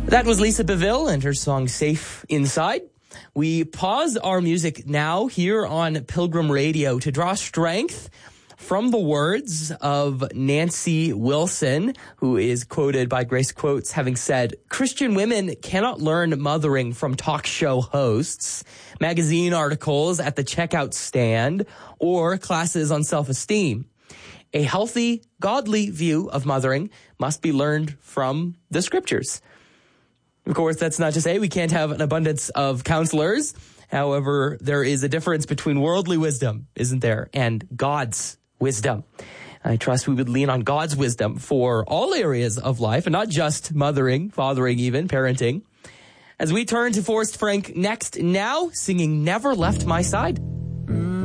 That was Lisa Beville and her song Safe Inside. We pause our music now here on Pilgrim Radio to draw strength from the words of Nancy Wilson, who is quoted by Grace Quotes having said, "Christian women cannot learn mothering from talk show hosts, magazine articles at the checkout stand, or classes on self-esteem. A healthy, godly view of mothering must be learned from the scriptures." Of course, that's not to say we can't have an abundance of counselors. However, there is a difference between worldly wisdom, isn't there, and God's wisdom. I trust we would lean on God's wisdom for all areas of life, and not just mothering, fathering even, parenting. As we turn to Forrest Frank next, now singing Never Left My Side.